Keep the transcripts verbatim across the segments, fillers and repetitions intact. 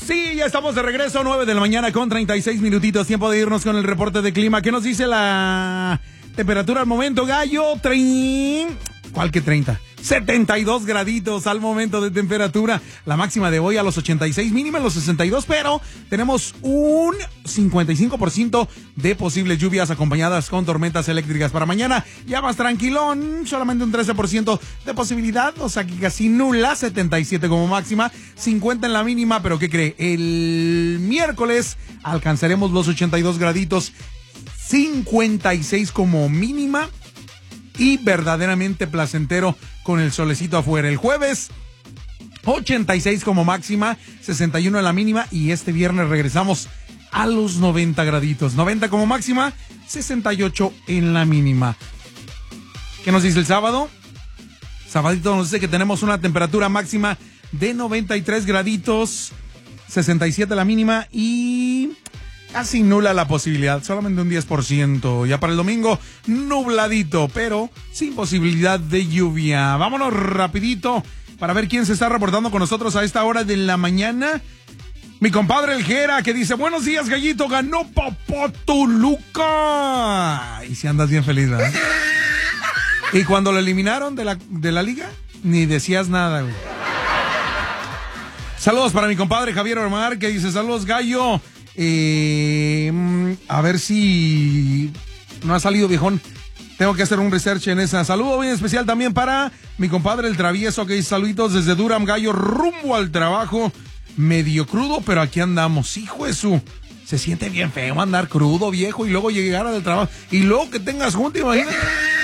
Sí, ya estamos de regreso, nueve de la mañana con treinta y seis minutitos, tiempo de irnos con el reporte de clima. ¿Qué nos dice la temperatura al momento, Gallo? Trein... ¿Cuál que treinta? setenta y dos graditos al momento de temperatura. La máxima de hoy a los ochenta y seis, mínima a los sesenta y dos, pero tenemos un cincuenta y cinco por ciento de posibles lluvias acompañadas con tormentas eléctricas para mañana. Ya más tranquilón, solamente un trece por ciento de posibilidad, o sea que casi nula, setenta y siete como máxima, cincuenta en la mínima, pero ¿qué cree? El miércoles alcanzaremos los ochenta y dos graditos, cincuenta y seis como mínima y verdaderamente placentero con el solecito afuera. El jueves, ochenta y seis como máxima, sesenta y uno en la mínima, y este viernes regresamos a los noventa graditos, noventa como máxima, sesenta y ocho en la mínima. ¿Qué nos dice el sábado? Sabadito nos dice que tenemos una temperatura máxima de noventa y tres graditos, sesenta y siete la mínima y casi nula la posibilidad, solamente un diez por ciento. Ya para el domingo, nubladito, pero sin posibilidad de lluvia. Vámonos rapidito para ver quién se está reportando con nosotros a esta hora de la mañana. Mi compadre El Jera, que dice, buenos días, Gallito, ganó Papá Toluca. Y si andas bien feliz, ¿verdad? Y cuando lo eliminaron de la, de la liga, ni decías nada, güey. Saludos para mi compadre Javier Omar, que dice, saludos, Gallo. Eh, a ver si no ha salido, viejón. Tengo que hacer un research en esa. Saludo bien especial también para mi compadre El Travieso, que dice saluditos desde Durham, Gallo, rumbo al trabajo. Medio crudo, pero aquí andamos. Hijo de su, se siente bien feo andar crudo, viejo, y luego llegar al trabajo y luego que tengas junto, imagínate.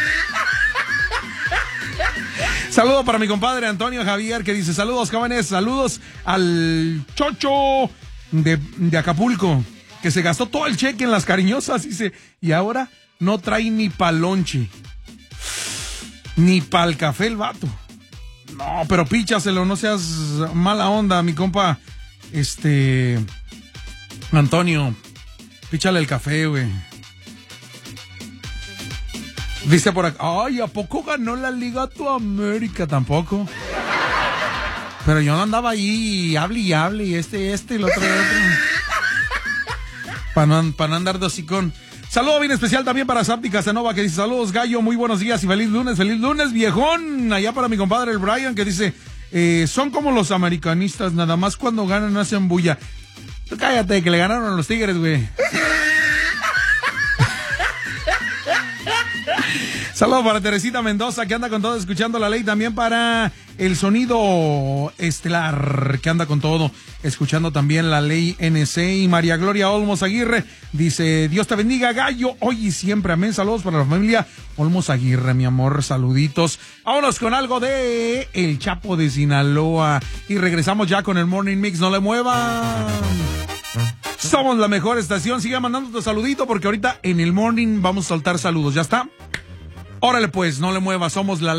Saludo para mi compadre Antonio Javier, que dice saludos, jóvenes, saludos al Chocho de, de Acapulco, que se gastó todo el cheque en las cariñosas, dice, y ahora no trae ni pa'l lonche, ni pa'l café el vato. No, pero píchaselo, no seas mala onda, mi compa, este, Antonio, píchale el café, güey. Dice por acá, ay, ¿a poco ganó la Liga Tu América? Tampoco. Pero yo no andaba ahí, hable y hable, y este, este, y el otro, y el otro. Para no, pa no andar de hocicón. Saludo bien especial también para Sapti Casanova, que dice, saludos, Gallo, muy buenos días y feliz lunes, feliz lunes, viejón. Allá para mi compadre el Brian, que dice, eh, son como los americanistas, nada más cuando ganan hacen bulla. Tú cállate, que le ganaron a los Tigres, güey. Saludos para Teresita Mendoza, que anda con todo, escuchando la ley. También para el sonido estelar, que anda con todo, escuchando también la ley N C. Y María Gloria Olmos Aguirre dice, Dios te bendiga, Gallo, hoy y siempre, amén. Saludos para la familia Olmos Aguirre, mi amor, saluditos. Vámonos con algo de El Chapo de Sinaloa y regresamos ya con el Morning Mix. No le muevan. Somos la mejor estación. Sigue mandando tu saludito porque ahorita en el Morning vamos a soltar saludos. ¿Ya está? Órale pues, no le muevas, somos la